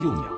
幼鸟。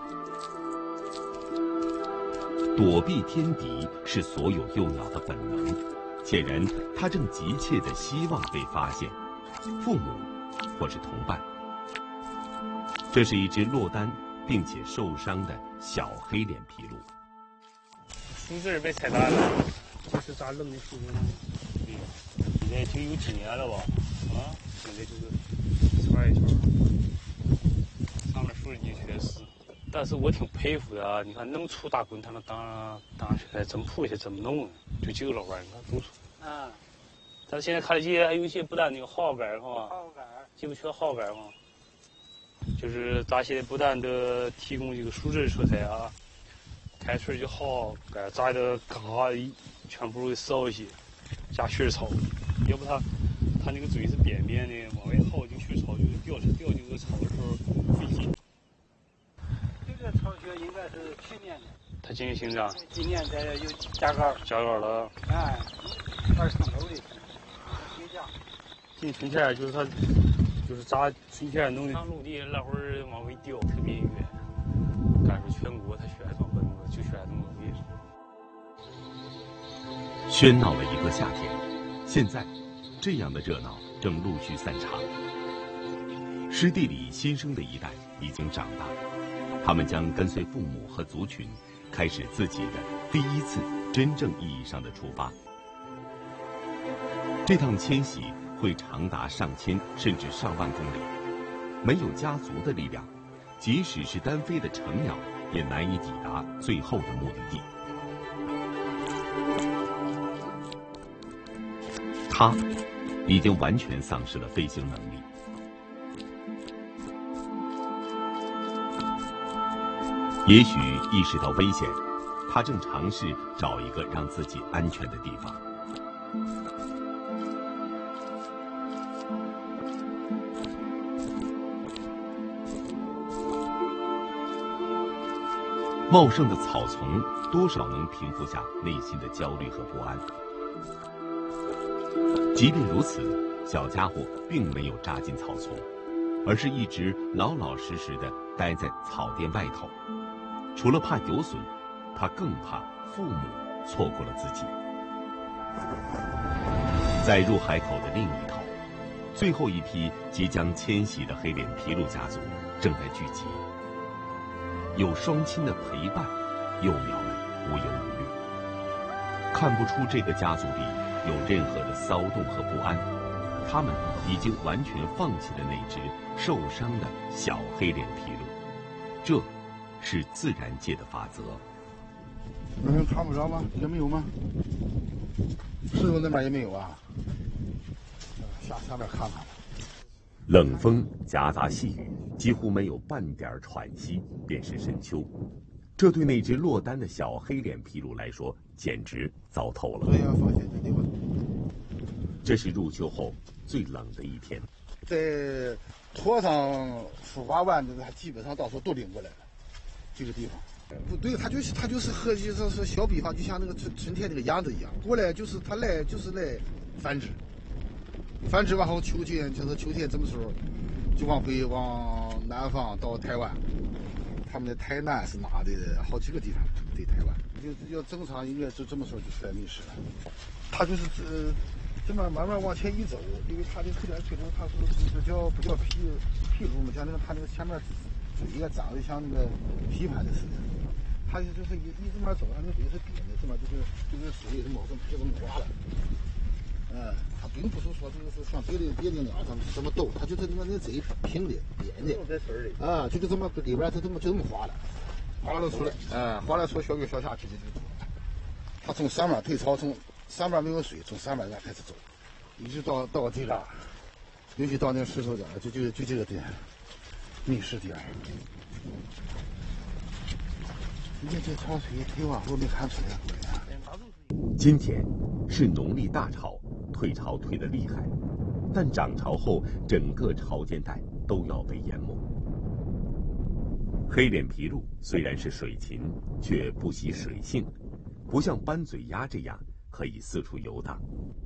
躲避天敌是所有幼鸟的本能，显然它正急切地希望被发现，父母或是同伴。这是一只落单并且受伤的小黑脸琵鹭。 树枝被踩断了，这是咋扔的树枝呢？现在就有几年了吧？啊，现在就是一圈一圈，上面树枝确实。但是我挺佩服的啊！你看那么粗大滚，它能当上去，还真铺下怎么弄？就几个老板，你看多粗。啊！咱现在看见还有一些不但那个号杆哈，号杆，基本全号杆哈。就是咱现在不但的提供这个树枝蔬菜啊，开水就好杆，咱的嘎全部烧一些，加血草，要不它那个嘴是扁扁的，往外薅就血草就掉这个草的时候费劲。 这个巢穴应该是去年的。 它今年新长。 今年在有加高了。哎，二层楼的，别架。 进春天就是它。就是扎春天弄的上陆地那会儿往回掉，特别远。赶上全国他选上本子，就选那么个位置。 喧闹了一个夏天，现在这样的热闹正陆续散场。湿地里新生的一代已经长大，他们将跟随父母和族群，开始自己的第一次真正意义上的出发。这趟迁徙会长达上千甚至上万公里，没有家族的力量，即使是单飞的成鸟，也难以抵达最后的目的地。它已经完全丧失了飞行能力。也许意识到危险，它正尝试找一个让自己安全的地方。茂盛的草丛多少能平复下内心的焦虑和不安。即便如此，小家伙并没有扎进草丛，而是一直老老实实地待在草甸外头。除了怕有损，他更怕父母错过了自己。在入海口的另一头，最后一批即将迁徙的黑脸琵鹭家族正在聚集。有双亲的陪伴，幼鸟们无忧无虑，看不出这个家族里有任何的骚动和不安。他们已经完全放弃了那只受伤的小黑脸琵鹭，这是自然界的法则。 看不着吗？也没有吗？石头那边也没有啊。下边看看。 冷风夹杂细雨，几乎没有半点喘息，便是深秋。这对那只落单的小黑脸琵鹭来说，简直糟透了。这是入秋后最冷的一天。 在坡上孵化完的，它基本上到时候都领过来了。这个地方，不对，它就是和就是小比方，就像那个春天那个样子一样，过来就是它来就是来繁殖。繁殖完后，秋天就是秋天这么时候，就往南方到台湾，他们的台南是哪的好几个地方对台湾，就要正常应该就这么时候就出来觅食了。它就是这么慢慢往前一走，因为它的黑脸琵鹭，它是不叫琵鹭嘛，像那个它那个前面嘴啊长得像那个琵琶的似的，它就是一这么走，它那嘴是扁的，这么就是水这么皮这么刮了。它并不是说这个是像别的鸟这么逗，它就是那嘴平的扁的，啊，就这么里边就这么划了，划了出来，划了出小鱼小虾皮就。它从上面退潮，从上面没有水，从上面开始走，一直到这嘎，尤其到那石头点，就这个点，觅食点。你看这潮水退完后没看出来。 今天是农历大潮，退潮退得厉害，但涨潮后整个潮间带都要被淹没。黑脸琵鹭虽然是水禽，却不习水性，不像斑嘴鸦这样可以四处游荡。